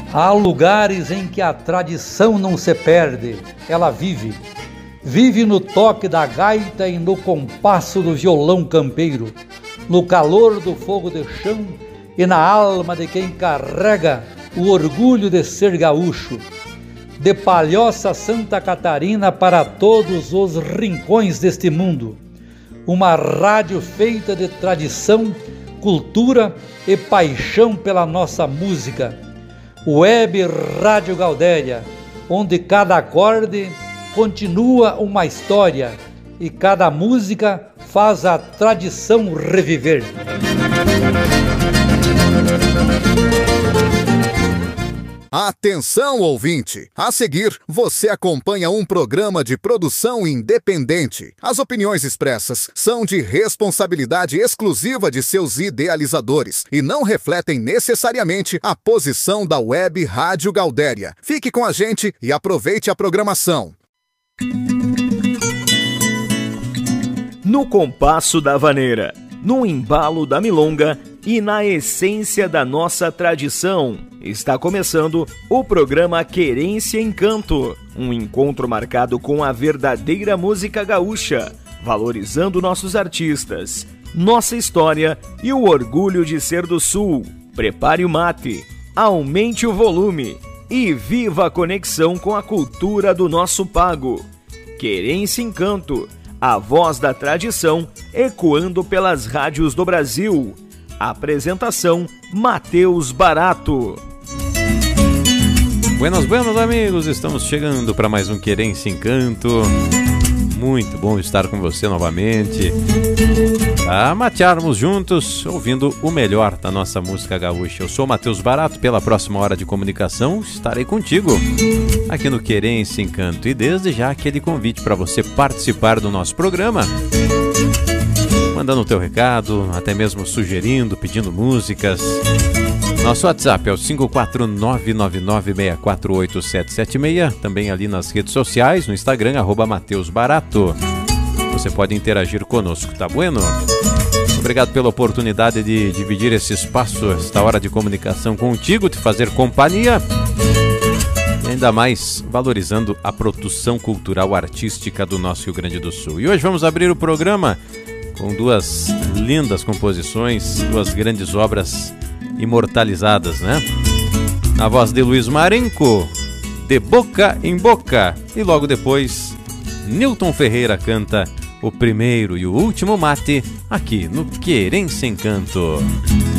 Há lugares em que a tradição não se perde, ela vive. Vive no toque da gaita e no compasso do violão campeiro, no calor do fogo de chão e na alma de quem carrega o orgulho de ser gaúcho. De Palhoça, Santa Catarina, para todos os rincões deste mundo. Uma rádio feita de tradição, cultura e paixão pela nossa música. Web Rádio Gaudéria, onde cada acorde continua uma história e cada música faz a tradição reviver. Atenção, ouvinte! A seguir, você acompanha um programa de produção independente. As opiniões expressas são de responsabilidade exclusiva de seus idealizadores e não refletem necessariamente a posição da Web Rádio Gaudéria. Fique com a gente e aproveite a programação. No compasso da vaneira, no embalo da milonga e na essência da nossa tradição, está começando o programa Querência em Canto, um encontro marcado com a verdadeira música gaúcha, valorizando nossos artistas, nossa história e o orgulho de ser do Sul. Prepare o mate, aumente o volume e viva a conexão com a cultura do nosso pago. Querência em Canto, a voz da tradição ecoando pelas rádios do Brasil. Apresentação: Matheus Barato. Buenos, amigos, estamos chegando para mais um Querência em Canto. Muito bom estar com você novamente, a matearmos juntos, ouvindo o melhor da nossa música gaúcha. Eu sou Matheus Barato, pela próxima hora de comunicação estarei contigo aqui no Querência em Canto. E desde já aquele convite para você participar do nosso programa, mandando o teu recado, até mesmo sugerindo, pedindo músicas. Nosso WhatsApp é o 54999648776, também ali nas redes sociais, no Instagram, @MatheusBarato. Você pode interagir conosco, tá bueno? Obrigado pela oportunidade de dividir esse espaço, esta hora de comunicação contigo, de fazer companhia. E ainda mais valorizando a produção cultural artística do nosso Rio Grande do Sul. E hoje vamos abrir o programa com duas lindas composições, duas grandes obras imortalizadas, né? Na voz de Luiz Marenco, De Boca em Boca. E logo depois, Nilton Ferreira canta o primeiro e o último mate aqui no Querência em Canto.